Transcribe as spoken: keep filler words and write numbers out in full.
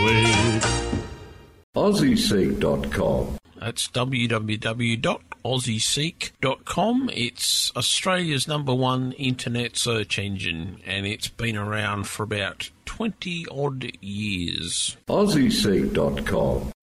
with Aussie Seek dot com. That's w w w dot aussie seek dot com. It's Australia's number one internet search engine, and it's been around for about twenty odd years. Aussie Seek dot com.